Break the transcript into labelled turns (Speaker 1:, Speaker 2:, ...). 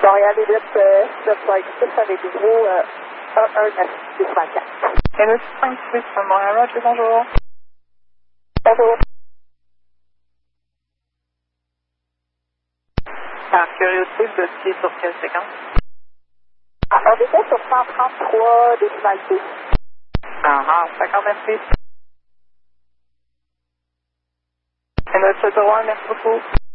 Speaker 1: Montréal Élite, Flight 6 avec vous, 119-624.
Speaker 2: Élite 56 sur Montréal, Roger, bonjour.
Speaker 1: Bonjour.
Speaker 2: Par curiosité, vous étiez sur quelle séquence?
Speaker 1: On était sur 133 décimal 2.
Speaker 2: D'accord, merci. Élite 01, merci beaucoup.